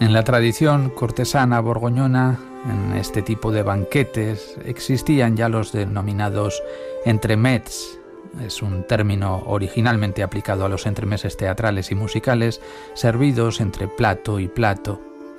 En la tradición cortesana borgoñona, en este tipo de banquetes, existían ya los denominados entremets. Es un término originalmente aplicado a los entremeses teatrales y musicales, servidos entre plato y plato.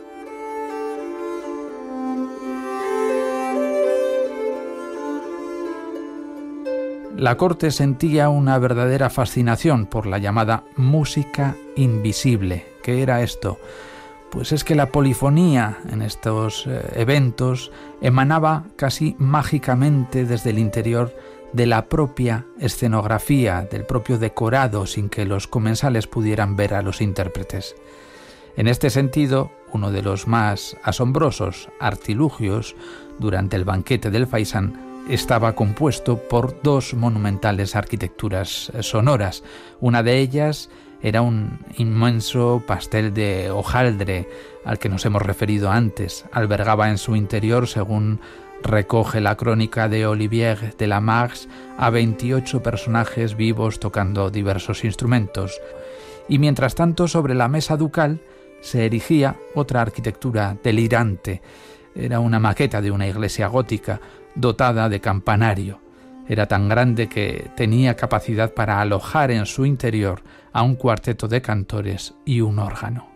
La corte sentía una verdadera fascinación por la llamada música invisible. ¿Qué era esto? Pues es que la polifonía en estos eventos emanaba casi mágicamente desde el interior de la propia escenografía, del propio decorado, sin que los comensales pudieran ver a los intérpretes. En este sentido, uno de los más asombrosos artilugios durante el banquete del faisán estaba compuesto por dos monumentales arquitecturas sonoras. Una de ellas era un inmenso pastel de hojaldre al que nos hemos referido antes. Albergaba en su interior, según recoge la crónica de Olivier de la Marx, a 28 personajes vivos tocando diversos instrumentos. Y mientras tanto, sobre la mesa ducal se erigía otra arquitectura delirante. Era una maqueta de una iglesia gótica dotada de campanario. Era tan grande que tenía capacidad para alojar en su interior a un cuarteto de cantores y un órgano.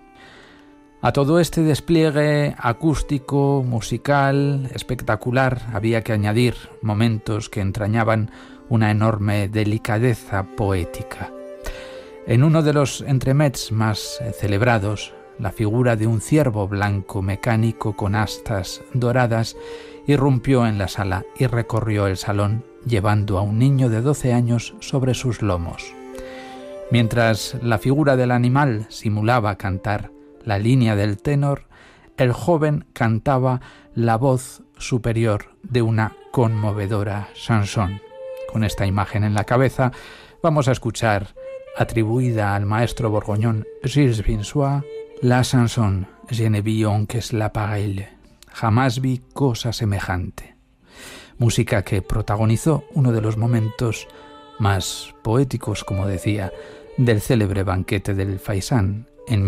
A todo este despliegue acústico, musical, espectacular, había que añadir momentos que entrañaban una enorme delicadeza poética. En uno de los entremets más celebrados, la figura de un ciervo blanco mecánico con astas doradas irrumpió en la sala y recorrió el salón llevando a un niño de 12 años sobre sus lomos. Mientras la figura del animal simulaba cantar la línea del tenor, el joven cantaba la voz superior de una conmovedora chanson. Con esta imagen en la cabeza, vamos a escuchar, atribuida al maestro borgoñón Gilles Vinsoix, la chanson Je ne vis que la pareille. Jamás vi cosa semejante. Música que protagonizó uno de los momentos más poéticos, como decía, del célebre banquete del faisán en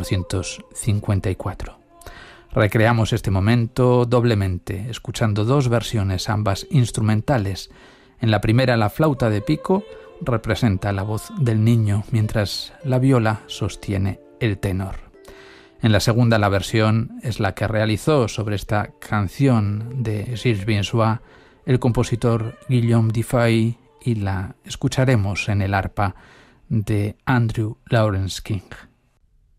1454. Recreamos este momento doblemente, escuchando dos versiones, ambas instrumentales. En la primera, la flauta de pico representa la voz del niño, mientras la viola sostiene el tenor. En la segunda, la versión es la que realizó sobre esta canción de Gilles Vinsoix el compositor Guillaume Dufay, y la escucharemos en el arpa de Andrew Lawrence King.